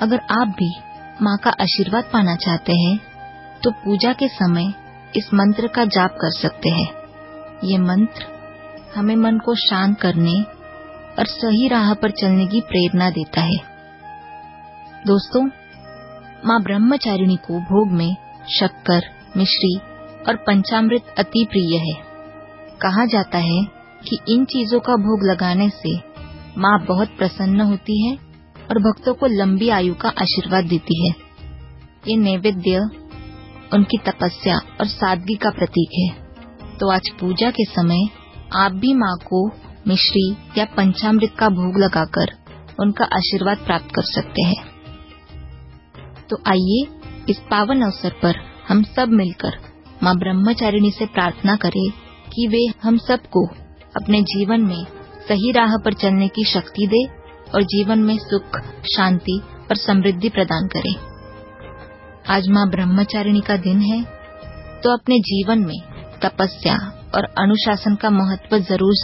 अगर आप भी माँ का आशीर्वाद पाना चाहते हैं तो पूजा के समय इस मंत्र का जाप कर सकते हैं। ये मंत्र हमें मन को शांत करने और सही राह पर चलने की प्रेरणा देता है। दोस्तों, माँ ब्रह्मचारिणी को भोग में शक्कर, मिश्री और पंचामृत अति प्रिय है। कहा जाता है कि इन चीजों का भोग लगाने से माँ बहुत प्रसन्न होती है और भक्तों को लंबी आयु का आशीर्वाद देती है। ये नैवेद्य उनकी तपस्या और सादगी का प्रतीक है। तो आज पूजा के समय आप भी माँ को मिश्री या पंचामृत का भोग लगाकर उनका आशीर्वाद प्राप्त कर सकते हैं। तो आइए इस पावन अवसर पर हम सब मिलकर माँ ब्रह्मचारिणी से प्रार्थना करें कि वे हम सबको अपने जीवन में सही राह पर चलने की शक्ति दे और जीवन में सुख, शांति और समृद्धि प्रदान करें। आज माँ ब्रह्मचारिणी का दिन है, तो अपने जीवन में तपस्या और अनुशासन का महत्व जरूर